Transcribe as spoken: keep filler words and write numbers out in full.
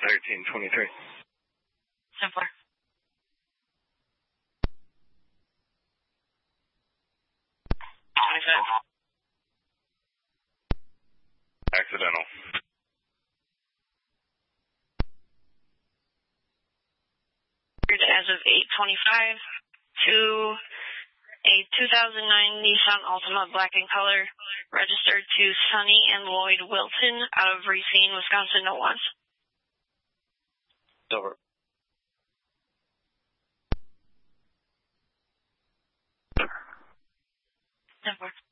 thirteen twenty-three. ten four. twenty-five. Accidental. As of eight twenty-five to a two thousand nine Nissan Altima black in color, registered to Sonny and Lloyd Wilson out of Racine, Wisconsin, no ones. Over. ten four.